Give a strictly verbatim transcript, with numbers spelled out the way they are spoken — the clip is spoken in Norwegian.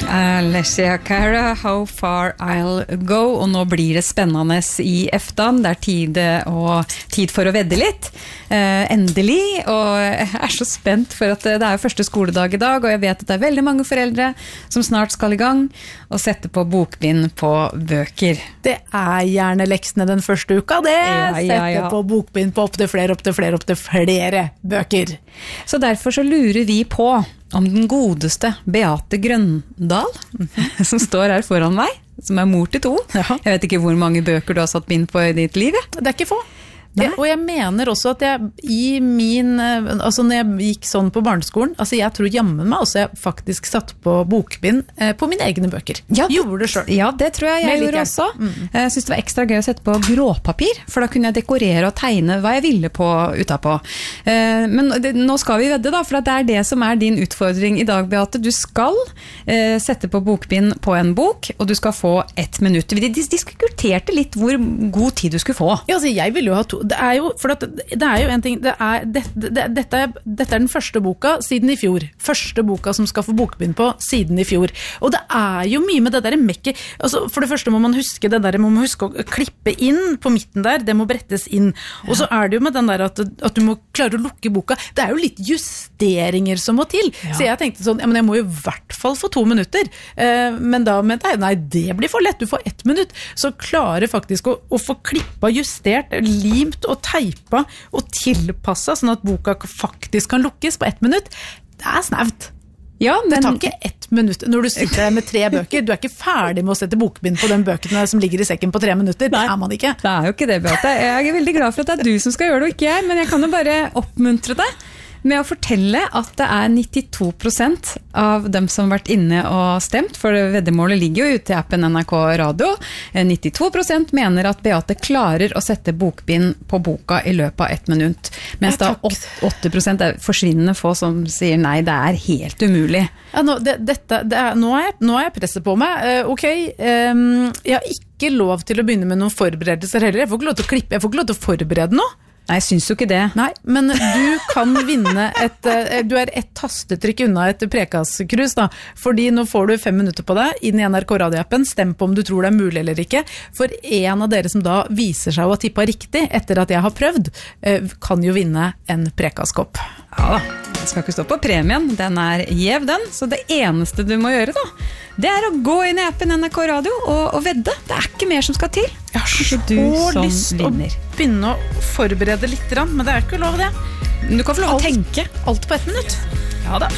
Alessia Cara, How Far I'll Go, og nå blir det spennende i eftan, det er tid, og, tid for å vedde litt, eh, endelig, og jeg er så spent for at det er jo første skoledag i dag, og jeg vet at det er veldig mange foreldre som snart skal i gang og sette på bokbind på bøker. Det er gjerne leksene den første uka, det, ja, ja, ja. Sette på bokbind på opp til flere, opp til flere, opp til flere bøker. Så derfor så lurer vi på om den godeste Beate Grøndal, som står her foran meg, som er mor til to. Ja. Jeg vet ikke hvor mange bøker du har satt bind på i ditt liv. Ja. Det er ikke få. Det, og jeg mener også at jeg i min, altså når jeg gikk sånn på barneskolen, altså jeg tror jammen meg også jeg faktisk satt på bokbind eh, på mine egne bøker. Ja, det, gjorde det selv. Ja, det tror jeg jeg gjorde også. Mm. Jeg synes det var ekstra gøy å sette på gråpapir, for da kunne jeg dekorere og tegne hva jeg ville på utapå. Eh, men det, nå skal vi vedde da, for det er det som er din utfordring i dag, Beate. Du skal eh, sette på bokbind på en bok, og du skal få ett minutt. De diskuterte litt hvor god tid du skulle få. Ja, altså jeg ville jo ha to. Det er jo, for at det er jo en ting, det er, det, det, dette, er, dette er den første boka siden i fjor. Første boka som skal få bokbind på siden i fjor. Og det er jo mye med det der mekket. Altså, for det første må man huske det der, man må huske å klippe inn på midten der, det må brettes inn. Og så er det jo med den der at, at du må klare å lukke boka. Det er jo litt justeringer som må til. Ja. Så jeg tenkte sånn, ja, men jeg må jo i hvert fall få to minutter. Eh, men da mente jeg, nei, det blir for lett, du får ett minutt. Så klarer faktisk å, å få klippa, justert, limt og teipa og tilpassa sånn at boka faktisk kan lukkes på ett minutt. Det er snevt. Ja, men... Det tar ikke ett minutt når du sitter med tre bøker. Du er ikke ferdig med å sette bokbind på den bøkene som ligger i sekken på tre minutter. Det er man ikke. Det er jo ikke det, Beate. Jeg er veldig glad for at det er du som skal gjøre det og ikke jeg, men jeg kan jo bare oppmuntre deg med å fortelle at det er nittito prosent av dem som har vært inne og stemt, for veddemålet ligger jo ute i appen N R K Radio. nittito prosent mener at Beate klarer å sette bokbind på boka i løpet av ett minutt, mens da åtte prosent er forsvinnende få som sier nei, det er helt umulig. Ja, nå, det, dette, det er, nå, er jeg, nå er jeg presset på meg. Uh, ok, um, jeg har ikke lov til å begynne med noen forberedelser heller. Jeg får ikke lov til å klippe, jeg får ikke lov til å forberede noe. Nei, jeg synes jo ikke det. Nei, men du kan vinne et, du er et tastetrykk unna et prekasskrus da, fordi nå får du fem minutter på deg inn i N R K Radio-appen, stem på om du tror det er mulig eller ikke, for en av dere som da viser seg å ha tippet riktig etter at jeg har prøvd, kan jo vinne en prekasskopp. Ja da, jeg skal ikke stå på premien, den er gjev den, så det eneste du må gjøre da, det er å gå inn i appen N R K Radio og, og vedde, det er ikke mer som skal til. Jeg har så lyst å begynne å forberede litt, men det er ikke lov det. Du kan få lov å tenke. Alt på ett minutt. Ja da.